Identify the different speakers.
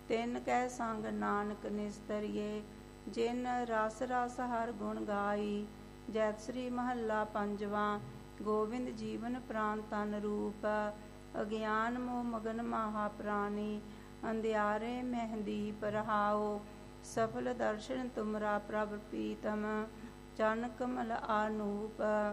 Speaker 1: ਤਿਨ ਕਹਿ ਸੰਗ ਨਾਨਕ ਨਿਸਤਰੀਏ, ਜਿਨ ਰਸ ਰਸ ਹਰ ਗੁਣ ਗਾਈ। ਜੈਤ ਸ੍ਰੀ ਮਹੱਲਾ ਪੰਜਵਾਂ। ਗੋਬਿੰਦ ਜੀਵਨ ਪ੍ਰਾਨ ਤਨ ਰੂਪ, ਅਗਿਆਨ ਮੋਹ ਮਗਨ ਮਾਹਾ ਪ੍ਰਾਨੀ। ਅੰਧਿਆਰੇ ਮਹਿ ਦੀਪ ਰਹਾਓ, ਸਫਲ ਦਰਸ਼ਨ ਤੁਮਰਾ ਪ੍ਰਭ ਪ੍ਰੀਤਮ। ਚਰਨ ਕਮਲ ਆਨੂਪ,